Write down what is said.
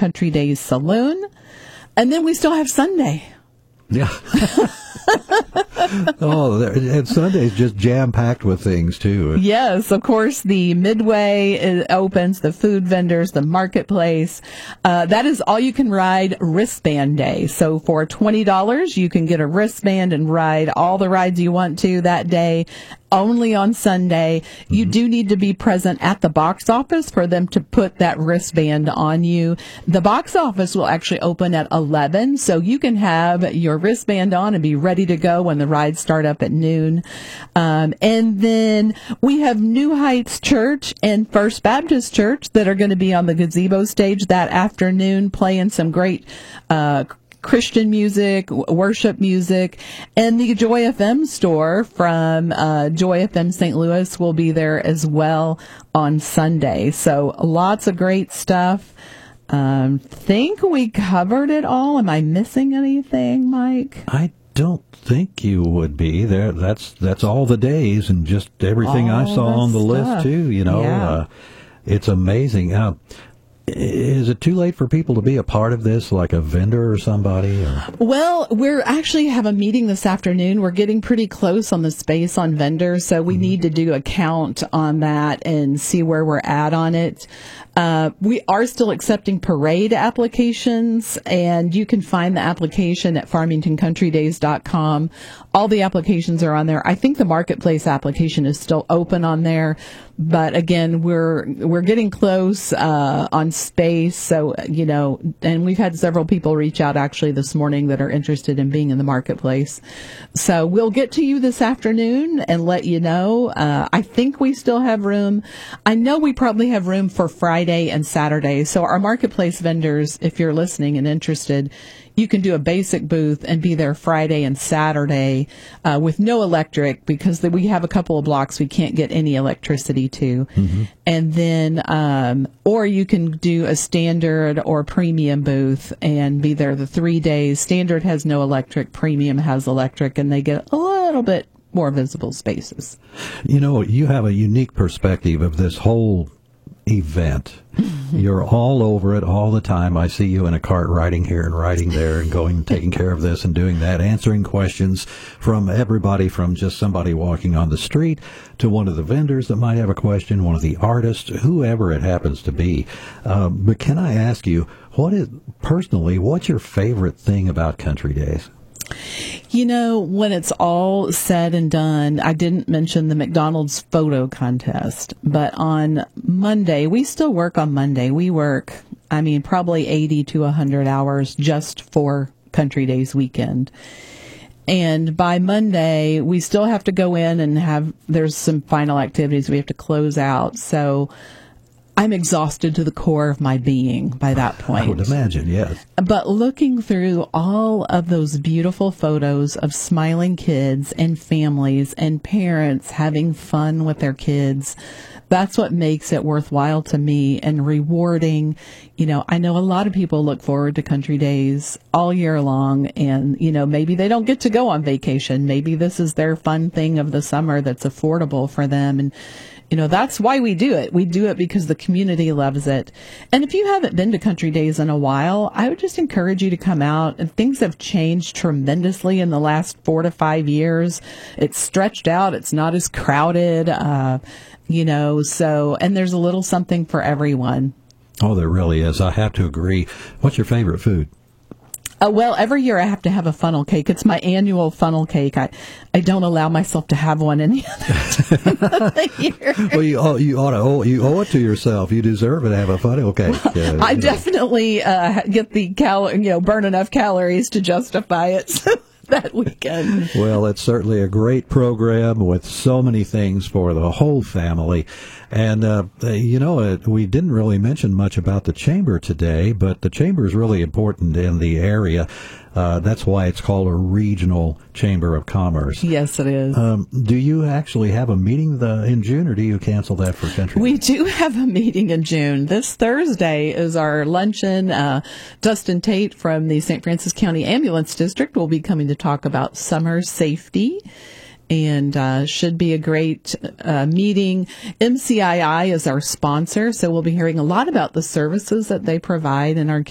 Country Days Saloon. And then we still have Sunday. Yeah. And Sunday's just jam-packed with things, too. Yes, of course, the Midway opens, the food vendors, the marketplace. That is all you can ride wristband day. So for $20, you can get a wristband and ride all the rides you want to that day. Only on Sunday. You do need to be present at the box office for them to put that wristband on you. The box office will actually open at 11, so you can have your wristband on and be ready to go when the rides start up at noon. And then we have New Heights Church and First Baptist Church that are going to be on the gazebo stage that afternoon playing some great Christian music, worship music, and the Joy FM store from Joy FM St. Louis will be there as well on Sunday. So lots of great stuff. Think we covered it all. Am I missing anything, Mike? I don't think you would be there. That's all the days and just everything I saw on the list too. It's amazing. Is it too late for people to be a part of this, like a vendor or somebody? Or? Well, we're actually have a meeting this afternoon. We're getting pretty close on the space on vendors, so we need to do a count on that and see where we're at on it. We are still accepting parade applications, and you can find the application at farmingtoncountrydays.com. All the applications are on there. I think the marketplace application is still open on there, but again, we're getting close on space. So, and we've had several people reach out actually this morning that are interested in being in the marketplace. So we'll get to you this afternoon and let you know. I think we still have room. I know we probably have room for Friday and Saturday. So our marketplace vendors, if you're listening and interested, you can do a basic booth and be there Friday and Saturday with no electric, because we have a couple of blocks we can't get any electricity to. And then, or you can do a standard or premium booth and be there the 3 days. Standard has no electric, premium has electric, and they get a little bit more visible spaces. You have a unique perspective of this whole event. You're all over it all the time. I see you in a cart riding here and riding there and going and taking care of this and doing that, answering questions from everybody, from just somebody walking on the street to one of the vendors that might have a question, one of the artists, whoever it happens to be. But can I ask you, what's your favorite thing about Country Days? When it's all said and done, I didn't mention the McDonald's photo contest, but on Monday, we still work on Monday. We work, probably 80 to 100 hours just for Country Days weekend. And by Monday, we still have to go in and there's some final activities we have to close out. So I'm exhausted to the core of my being by that point. I would imagine, yes. But looking through all of those beautiful photos of smiling kids and families and parents having fun with their kids, that's what makes it worthwhile to me and rewarding. I know a lot of people look forward to Country Days all year long, and, maybe they don't get to go on vacation. Maybe this is their fun thing of the summer that's affordable for them. And that's why we do it. We do it because the community loves it. And if you haven't been to Country Days in a while, I would just encourage you to come out. And things have changed tremendously in the last 4 to 5 years. It's stretched out. It's not as crowded, and there's a little something for everyone. Oh, there really is. I have to agree. What's your favorite food? Well, every year I have to have a funnel cake. It's my annual funnel cake. I don't allow myself to have one any other time of the year. Well, you owe it to yourself. You deserve it to have a funnel cake. I definitely get the burn enough calories to justify it that weekend. Well, it's certainly a great program with so many things for the whole family. And, we didn't really mention much about the Chamber today, but the Chamber is really important in the area. That's why it's called a regional Chamber of Commerce. Yes, it is. Do you actually have a meeting in June, or do you cancel that for Country Days? We do have a meeting in June. This Thursday is our luncheon. Dustin Tate from the St. Francis County Ambulance District will be coming to talk about summer safety. And should be a great meeting. MCII is our sponsor, so we'll be hearing a lot about the services that they provide in our